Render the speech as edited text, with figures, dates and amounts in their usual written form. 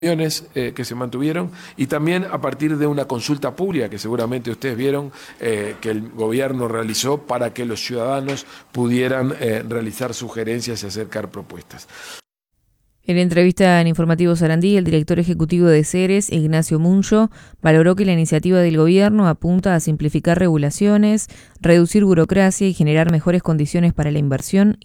que se mantuvieron, y también a partir de una consulta pública que seguramente ustedes vieron que el gobierno realizó para que los ciudadanos pudieran realizar sugerencias y acercar propuestas. En entrevista en Informativo Sarandí, el director ejecutivo de Ceres, Ignacio Muncho, valoró que la iniciativa del gobierno apunta a simplificar regulaciones, reducir burocracia y generar mejores condiciones para la inversión